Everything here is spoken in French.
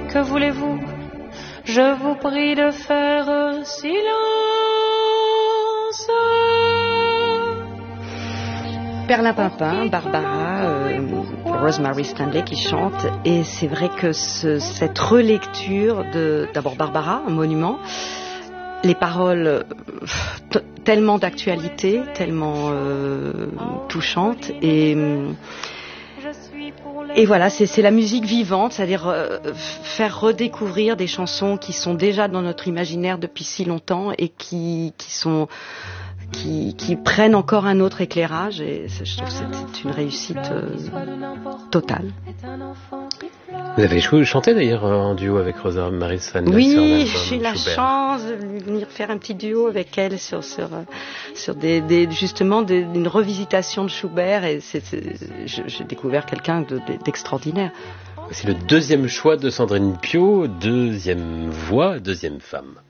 Que voulez-vous? Je vous prie de faire silence. Perlimpinpin, Barbara, Rosemary Stanley qui chante, et c'est vrai que cette relecture d'abord Barbara, un monument, les paroles tellement d'actualité, tellement touchantes, et voilà, c'est la musique vivante, c'est-à-dire faire redécouvrir des chansons qui sont déjà dans notre imaginaire depuis si longtemps et qui prennent encore un autre éclairage, et je trouve que c'est une réussite totale. Vous avez chanté d'ailleurs en duo avec Rosemary Stanley. Oui, j'ai eu la chance de venir faire un petit duo avec elle sur justement une revisitation de Schubert, et j'ai découvert quelqu'un d'extraordinaire. C'est le deuxième choix de Sandrine Piau, deuxième voix, deuxième femme.